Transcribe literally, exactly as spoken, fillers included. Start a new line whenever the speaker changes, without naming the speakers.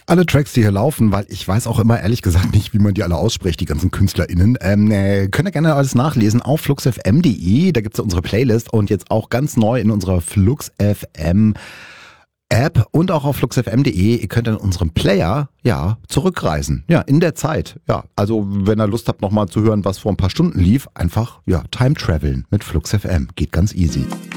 Alle Tracks, die hier laufen, weil ich weiß auch immer ehrlich gesagt nicht, wie man die alle ausspricht, die ganzen KünstlerInnen, ähm, äh, könnt ihr gerne alles nachlesen auf fluxfm punkt de, da gibt's ja unsere Playlist und jetzt auch ganz neu in unserer FluxFM App und auch auf fluxfm punkt de. Ihr könnt in unserem Player, ja, zurückreisen. Ja, in der Zeit. Ja, also wenn ihr Lust habt, nochmal zu hören, was vor ein paar Stunden lief, einfach, ja, Time Traveln mit FluxFM. Geht ganz easy.